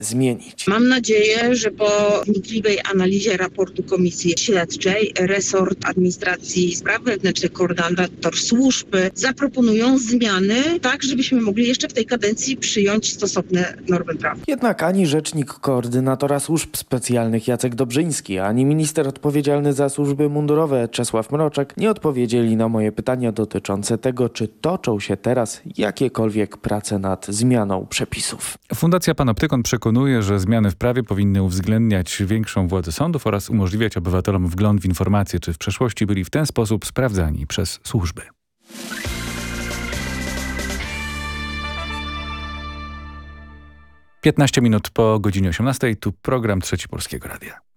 zmienić. Mam nadzieję, że po wnikliwej analizie raportu Komisji Śledczej resort administracji spraw wewnętrznych, koordynator służby zaproponują zmiany, tak żebyśmy mogli jeszcze w tej kadencji przyjąć stosowne normy prawne. Jednak ani rzecznik koordynatora służb specjalnych Jacek Dobrzyński, ani minister odpowiedzialny za służby mundurowe Czesław Mroczek nie odpowiedzieli na moje pytania dotyczące tego, czy toczą się teraz jakiekolwiek prace nad zmianą przepisów. Fundacja Panoptykon przekonuje, że zmiany w prawie powinny uwzględniać większą władzę sądów oraz umożliwiać obywatelom wgląd w informacje, czy w przeszłości byli w ten sposób sprawdzani przez służby. Piętnaście minut po godzinie 18:00, tu program Trzeci Polskiego Radia.